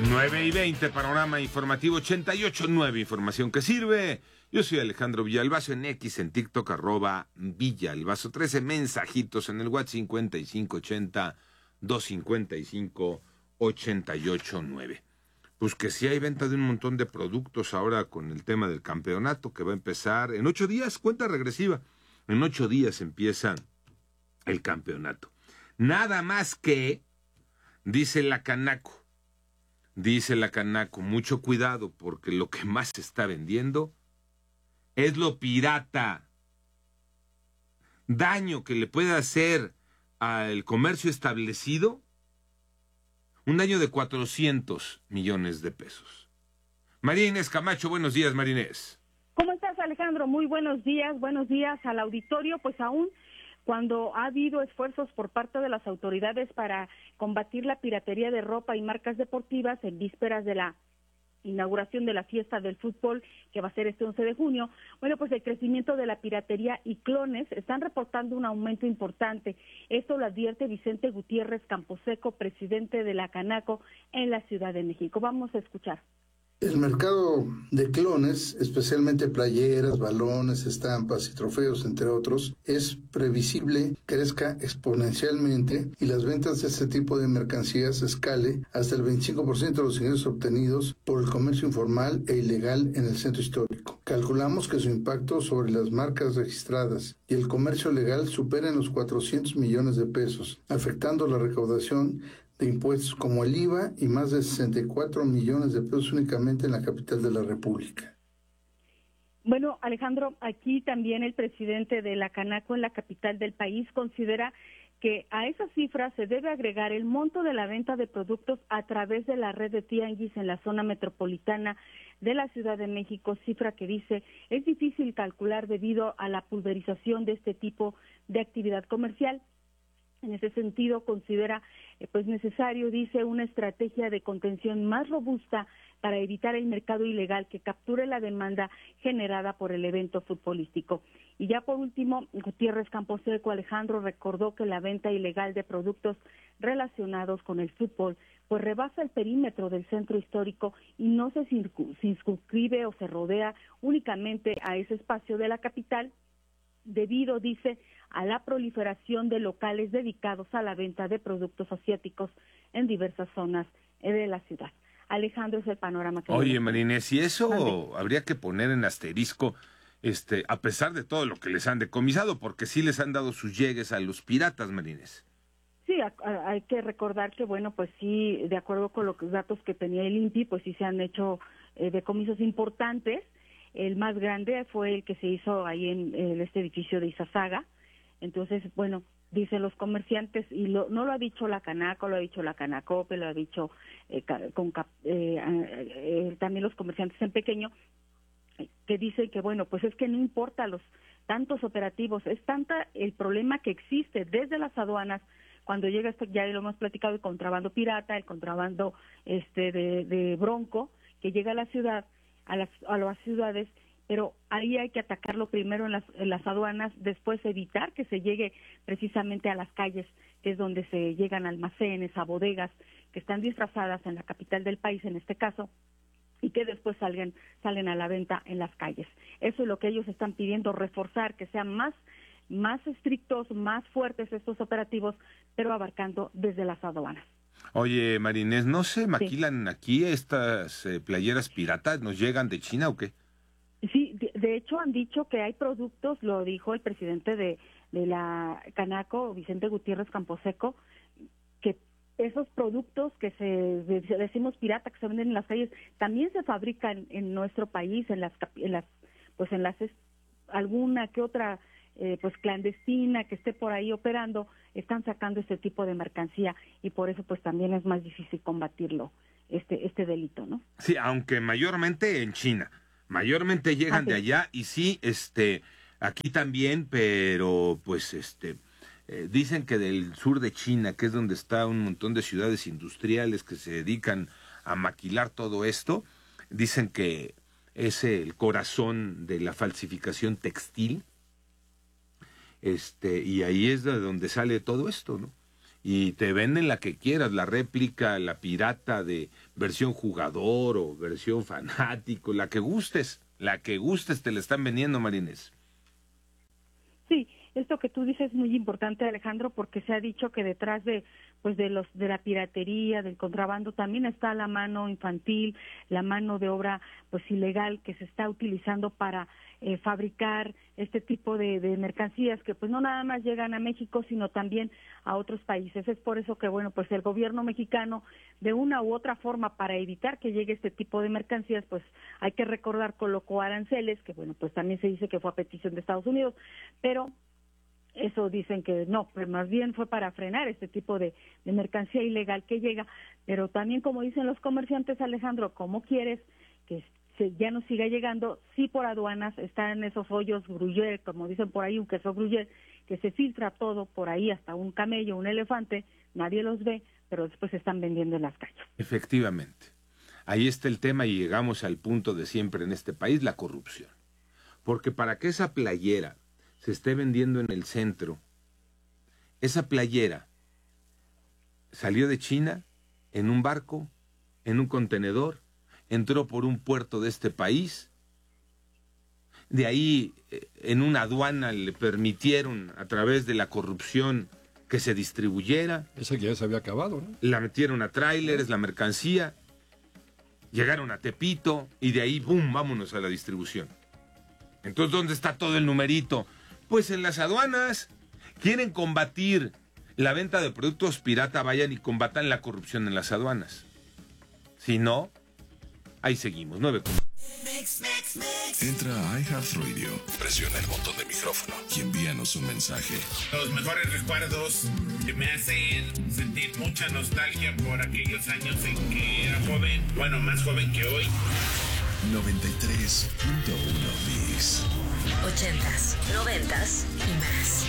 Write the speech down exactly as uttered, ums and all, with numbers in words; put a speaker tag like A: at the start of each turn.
A: nueve y veinte, panorama informativo ochenta y ocho punto nueve, información que sirve. Yo soy Alejandro Villalbazo, en X, en TikTok, arroba Villalbazo trece, mensajitos en el WhatsApp cincuenta y cinco ochenta, doscientos cincuenta y cinco, ochenta y ocho nueve. Pues que sí hay venta de un montón de productos ahora con el tema del campeonato que va a empezar en ocho días, cuenta regresiva. En ocho días empieza el campeonato. Nada más que, dice la Canaco, Dice la Canaco, mucho cuidado porque lo que más se está vendiendo es lo pirata. Daño que le puede hacer al comercio establecido, un daño de cuatrocientos millones de pesos. María Inés Camacho, buenos días, María Inés.
B: ¿Cómo estás, Alejandro? Muy buenos días, buenos días al auditorio. Pues aún cuando ha habido esfuerzos por parte de las autoridades para combatir la piratería de ropa y marcas deportivas en vísperas de la inauguración de la fiesta del fútbol que va a ser este once de junio, bueno, pues el crecimiento de la piratería y clones están reportando un aumento importante. Esto lo advierte Vicente Gutiérrez Camposeco, presidente de la Canaco en la Ciudad de México. Vamos a escuchar.
C: El mercado de clones, especialmente playeras, balones, estampas y trofeos, entre otros, es previsible que crezca exponencialmente y las ventas de este tipo de mercancías escale hasta el veinticinco por ciento de los ingresos obtenidos por el comercio informal e ilegal en el centro histórico. Calculamos que su impacto sobre las marcas registradas y el comercio legal supera en los cuatrocientos millones de pesos, afectando la recaudación de impuestos como el I V A y más de sesenta y cuatro millones de pesos únicamente en la capital de la República.
B: Bueno, Alejandro, aquí también el presidente de la Canaco en la capital del país considera que a esas cifras se debe agregar el monto de la venta de productos a través de la red de tianguis en la zona metropolitana de la Ciudad de México, cifra que dice es difícil calcular debido a la pulverización de este tipo de actividad comercial. En ese sentido, considera eh, pues necesario, dice, una estrategia de contención más robusta para evitar el mercado ilegal que capture la demanda generada por el evento futbolístico. Y ya por último, Gutiérrez Camposeco, Alejandro, recordó que la venta ilegal de productos relacionados con el fútbol pues rebasa el perímetro del centro histórico y no se circunscribe o se rodea únicamente a ese espacio de la capital, debido, dice, a la proliferación de locales dedicados a la venta de productos asiáticos en diversas zonas de la ciudad. Alejandro, es el panorama que...
A: Oye, Marinés, y eso
B: Mande.
A: habría que poner en asterisco, este, a pesar de todo lo que les han decomisado, porque sí les han dado sus llegues a los piratas, Marinés.
B: Sí, a, a, hay que recordar que, bueno, pues sí, de acuerdo con los datos que tenía el I N P I, pues sí se han hecho eh, decomisos importantes. El más grande fue el que se hizo ahí en, en este edificio de Izazaga. Entonces, bueno, dicen los comerciantes, y lo, no lo ha dicho la Canaco, lo ha dicho la Canacope, lo ha dicho eh, con, eh, eh, también los comerciantes en pequeño, que dicen que, bueno, pues es que no importa los tantos operativos, es tanta el problema que existe desde las aduanas cuando llega esto, ya lo hemos platicado, el contrabando pirata, el contrabando este de, de bronco, que llega a la ciudad, a las, a las ciudades, pero ahí hay que atacarlo primero en las, en las aduanas, después evitar que se llegue precisamente a las calles, que es donde se llegan almacenes, a bodegas, que están disfrazadas en la capital del país, en este caso, y que después salgan, salen a la venta en las calles. Eso es lo que ellos están pidiendo, reforzar, que sean más, más estrictos, más fuertes estos operativos, pero abarcando desde las aduanas.
A: Oye, Marinés, ¿no se maquilan sí. aquí estas eh, playeras piratas? ¿Nos llegan de China o qué?
B: Sí, de, de hecho han dicho que hay productos, lo dijo el presidente de, de la Canaco, Vicente Gutiérrez Camposeco, que esos productos que se decimos pirata, que se venden en las calles, también se fabrican en nuestro país, en las, en las pues en las alguna que otra eh, pues clandestina que esté por ahí operando, están sacando este tipo de mercancía y por eso pues también es más difícil combatirlo, este este delito, ¿no?
A: Sí, aunque mayormente en China. Mayormente llegan de allá y sí, este, aquí también, pero pues este, eh, dicen que del sur de China, que es donde está un montón de ciudades industriales que se dedican a maquilar todo esto, dicen que es el corazón de la falsificación textil, este, y ahí es de donde sale todo esto, ¿no? y te venden la que quieras, la réplica, la pirata de versión jugador o versión fanático, la que gustes, la que gustes te la están vendiendo, Marinés.
B: Sí, esto que tú dices es muy importante, Alejandro, porque se ha dicho que detrás de pues de los de la piratería, del contrabando, también está la mano infantil, la mano de obra pues ilegal que se está utilizando para eh, fabricar este tipo de, de mercancías que pues no nada más llegan a México, sino también a otros países. Es por eso que bueno, pues el gobierno mexicano, de una u otra forma, para evitar que llegue este tipo de mercancías, pues hay que recordar, colocó aranceles, que bueno, pues también se dice que fue a petición de Estados Unidos, pero eso dicen que no, pero más bien fue para frenar este tipo de, de mercancía ilegal que llega, pero también, como dicen los comerciantes, Alejandro, ¿cómo quieres que se, ya no siga llegando? Sí, por aduanas están esos hoyos gruyère, como dicen por ahí, un queso gruyère, que se filtra todo por ahí, hasta un camello, un elefante, nadie los ve, pero después se están vendiendo en las calles.
A: Efectivamente, ahí está el tema y llegamos al punto de siempre en este país, la corrupción. Porque para que esa playera se esté vendiendo en el centro, esa playera salió de China en un barco, en un contenedor, entró por un puerto de este país, de ahí en una aduana le permitieron a través de la corrupción que se distribuyera.
D: Esa que ya se había acabado, ¿no?
A: La metieron a tráileres, la mercancía, llegaron a Tepito y de ahí, ¡bum!, vámonos a la distribución. Entonces, ¿dónde está todo el numerito? Pues en las aduanas. Quieren combatir la venta de productos pirata, vayan y combatan la corrupción en las aduanas. Si no, ahí seguimos. Nueve.
E: Entra a iHeartRadio, presiona el botón de micrófono y envíanos un mensaje.
F: Los mejores recuerdos que me hacen sentir mucha nostalgia por aquellos años en que era joven, bueno, más joven que hoy.
E: noventa y tres punto uno Bis.
G: Ochentas, noventas y más.